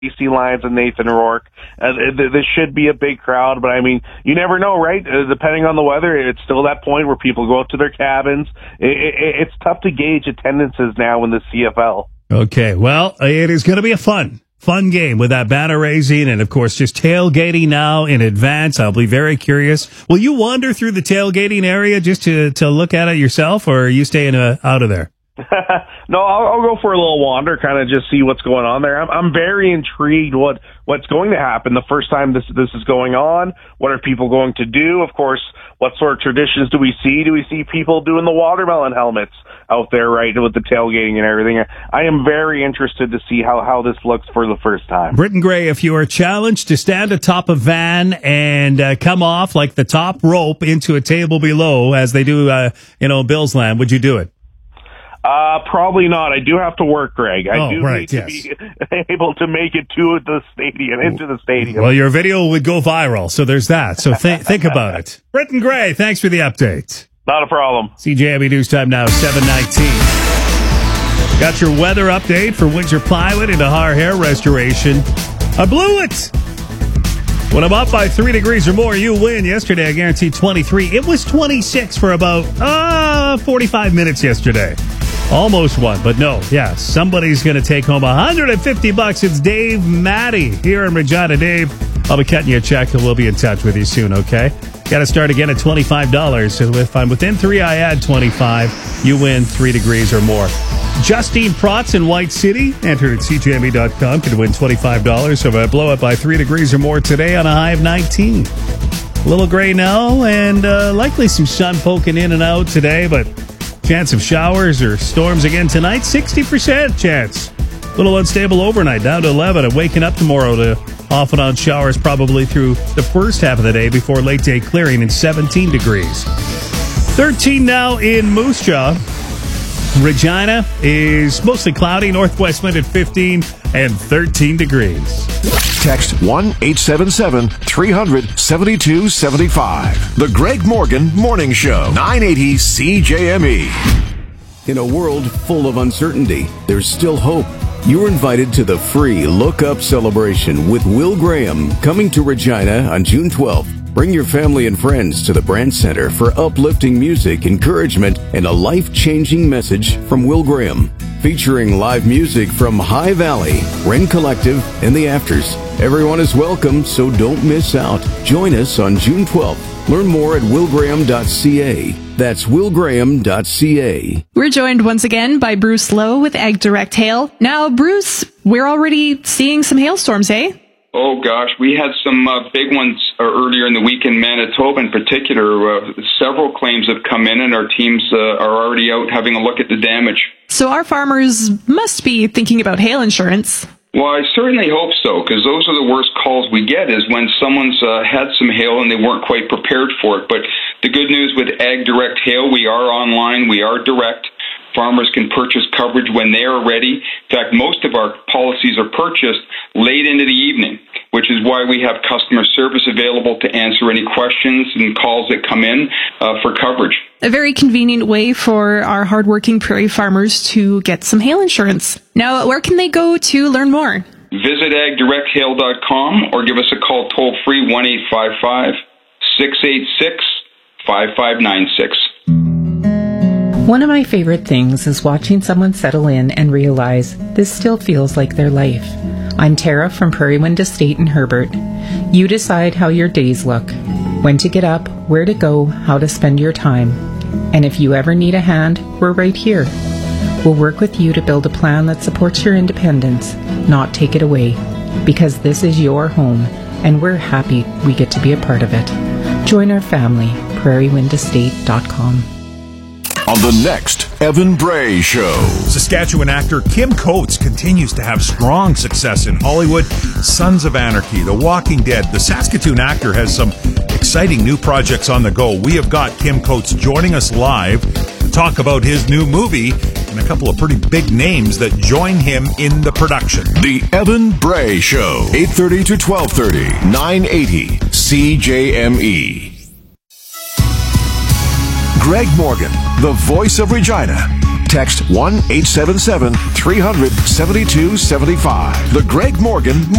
BC Lions and Nathan Rourke. This should be a big crowd, but I mean, you never know, right? Depending on the weather, it's still that point where people go up to their cabins. It's tough to gauge attendances now in the CFL. Okay, well, it is going to be a fun game with that banner raising and, of course, just tailgating now in advance. I'll be very curious. Will you wander through the tailgating area just to look at it yourself, or are you staying out of there? No, I'll go for a little wander, kind of just see what's going on there. I'm very intrigued what's going to happen the first time this is going on. What are people going to do? Of course, what sort of traditions do we see? Do we see people doing the watermelon helmets out there, right, with the tailgating and everything? I am very interested to see how this looks for the first time. Britton Gray, if you are challenged to stand atop a van and come off like the top rope into a table below, as they do, Bill's Land, would you do it? Probably not. I do have to work, Greg. I need to be able to make it to the stadium, into the stadium. Well, your video would go viral, so there's that. So think about it. Britton Gray, thanks for the update. Not a problem. CJME News Time now, 7:19. Got your weather update for Windsor Plywood into Har Hair Restoration. I blew it! When I'm up by 3 degrees or more, you win. Yesterday, I guaranteed 23. It was 26 for about 45 minutes yesterday. Almost won, but no. Yeah, somebody's going to take home $150. It's Dave Matty here in Regina. Dave, I'll be cutting you a check, and we'll be in touch with you soon, okay? Got to start again at $25. So if I'm within 3, I add 25. You win 3 degrees or more. Justine Protz in White City, entered at CJME.com, could win $25. So if I blow it by 3 degrees or more today on a high of 19. A little gray now, and likely some sun poking in and out today, but chance of showers or storms again tonight, 60% chance. A little unstable overnight, down to 11, and waking up tomorrow to off and on showers probably through the first half of the day before late day clearing and 17 degrees. 13 now in Moose Jaw. Regina is mostly cloudy, northwest wind at 15 and 13 degrees. Text 1-877-300-7275. The Greg Morgan Morning Show, 980 CJME. In a world full of uncertainty, there's still hope. You're invited to the free Look Up celebration with Will Graham, coming to Regina on June 12th. Bring your family and friends to the Brand Center for uplifting music, encouragement, and a life-changing message from Will Graham. Featuring live music from High Valley, Wren Collective, and The Afters. Everyone is welcome, so don't miss out. Join us on June 12th. Learn more at willgraham.ca. That's willgraham.ca. We're joined once again by Bruce Lowe with Ag Direct Hail. Now, Bruce, we're already seeing some hailstorms, eh? Oh, gosh, we had some big ones earlier in the week in Manitoba in particular. Several claims have come in, and our teams are already out having a look at the damage. So our farmers must be thinking about hail insurance. Well, I certainly hope so, because those are the worst calls we get is when someone's had some hail and they weren't quite prepared for it. But the good news with Ag Direct Hail, we are online, we are direct. Farmers can purchase coverage when they are ready. In fact, most of our policies are purchased late into the evening, which is why we have customer service available to answer any questions and calls that come in for coverage. A very convenient way for our hardworking prairie farmers to get some hail insurance. Now, where can they go to learn more? Visit agdirecthail.com or give us a call toll-free 1-855-686-5596. One of my favorite things is watching someone settle in and realize this still feels like their life. I'm Tara from Prairie Wind Estate in Herbert. You decide how your days look, when to get up, where to go, how to spend your time. And if you ever need a hand, we're right here. We'll work with you to build a plan that supports your independence, not take it away. Because this is your home, and we're happy we get to be a part of it. Join our family, prairiewindestate.com. On the next Evan Bray Show. Saskatchewan actor Kim Coates continues to have strong success in Hollywood. Sons of Anarchy, The Walking Dead. The Saskatoon actor has some exciting new projects on the go. We have got Kim Coates joining us live to talk about his new movie and a couple of pretty big names that join him in the production. The Evan Bray Show, 8:30 to 12:30, 980 CJME. Greg Morgan, the voice of Regina. Text 1-877-300-7275. The Greg Morgan